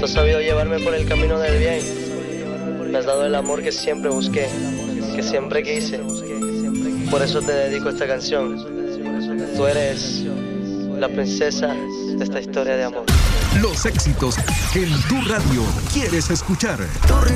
Tú has sabido llevarme por el camino del bien. Me has dado el amor que siempre busqué, que siempre quise. Por eso te dedico esta canción. Tú eres la princesa de esta historia de amor. Los éxitos que en tu radio quieres escuchar.